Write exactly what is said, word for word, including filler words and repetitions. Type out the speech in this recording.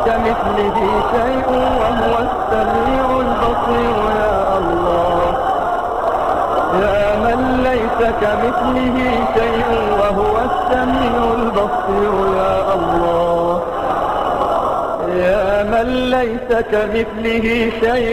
كمثله شيء وهو السميع البصير يا الله. يا من ليس كمثله شيء وهو السميع البصير يا الله. يا من ليس كمثله شيء